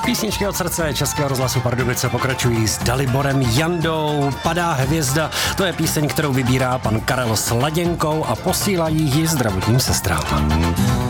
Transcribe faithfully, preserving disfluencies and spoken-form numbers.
Písničky od srdce Českého rozhlasu Pardubice pokračují s Daliborem Jandou. Padá hvězda, to je píseň, kterou vybírá pan Karel s Laděnkou a posílají ji zdravotním sestrám.